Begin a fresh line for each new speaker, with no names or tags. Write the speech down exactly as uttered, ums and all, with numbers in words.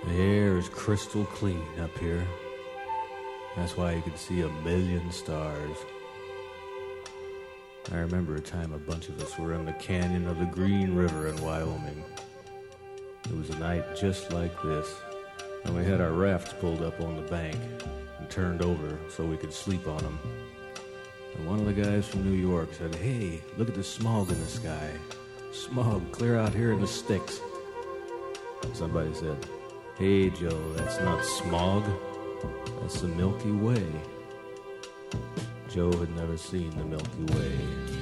The air is crystal clean up here. That's why you can see a million stars. I remember a time a bunch of us were in the canyon of the Green River in Wyoming. It was a night just like this, and we had our rafts pulled up on the bank and turned over so we could sleep on them. And one of the guys from New York said, "Hey, look at the smog in the sky. Smog clear out here in the sticks." Somebody said, "Hey, Joe, that's not smog. That's the Milky Way." Joe had never seen the Milky Way.